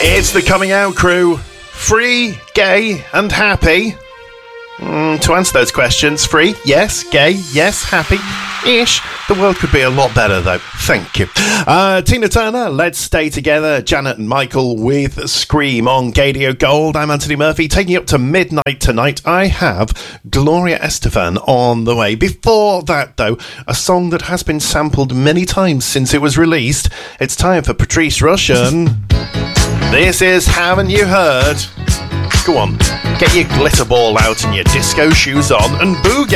It's the Coming Out Crew. Free, gay, and happy. To answer those questions, free, yes. Gay, yes. Happy-ish. The world could be a lot better, though. Thank you. Tina Turner, Let's Stay Together. Janet and Michael with Scream on Gadio Gold. I'm Anthony Murphy. Taking you up to midnight tonight, I have Gloria Estefan on the way. Before that, though, a song that has been sampled many times since it was released. It's time for Patrice Rushen. This is Haven't You Heard? Go on, get your glitter ball out and your disco shoes on and boogie.